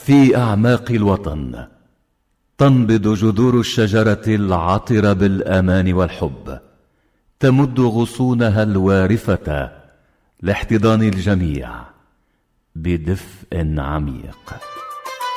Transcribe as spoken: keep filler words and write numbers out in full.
في أعماق الوطن تنبض جذور الشجرة العطرة بالأمان والحب، تمد غصونها الوارفة لاحتضان الجميع بدفء عميق.